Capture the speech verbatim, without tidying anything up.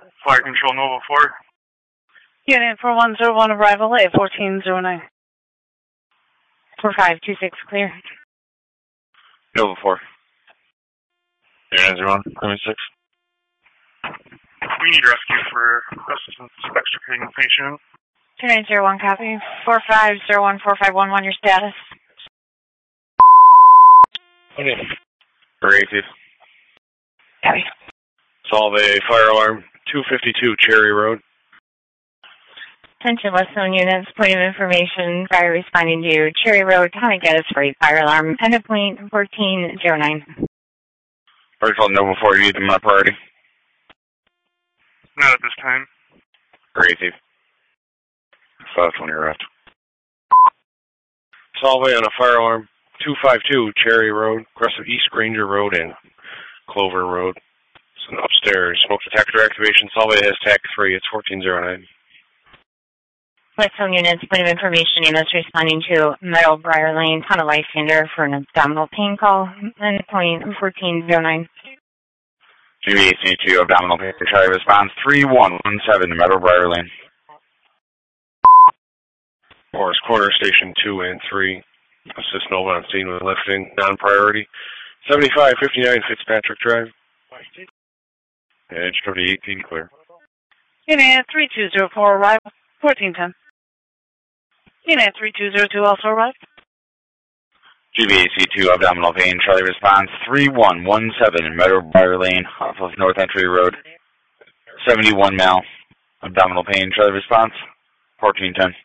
Fire Control Nova four. Unit four one zero one, arrival at fourteen zero nine. four five two six, clear. Nova four. Air nine zero one, Clement six. We need rescue for assistance extricating the patient. two nine zero one, copy. four five zero one four five one one, your status. Okay. Creative. Copy. Solve a fire alarm, two fifty-two Cherry Road. Attention West Zone units, point of information, fire responding to Cherry Road, County Gaddis for a fire alarm, end of point fourteen zero nine. Already called Nova four, you need them on priority? Not at this time. Creative. five twenty left. Solve on a fire alarm, two fifty-two Cherry Road, crest of East Granger Road and Clover Road. It's an upstairs smoke detector activation. Solve has TAC three, it's fourteen zero nine. West Zone units, point of information, units responding to Meadow Briar Lane, Town of Lysander for an abdominal pain call, end point fourteen zero nine. G B A C two, abdominal pain, Charlie response three one one seven, Meadow Briar Lane. Forest Corner, Station two and three. Assist Nova on scene with lifting, non-priority. seventy-five fifty-nine Fitzpatrick Drive. Edge twenty eighteen, clear. Unit three two zero four, arrival, fourteen ten. Unit three two zero two also arrived. G B A C two, abdominal pain, Charlie response three one one seven, Meadow Briar Lane, off of North Entry Road. seventy-one Mal, abdominal pain, Charlie response fourteen ten.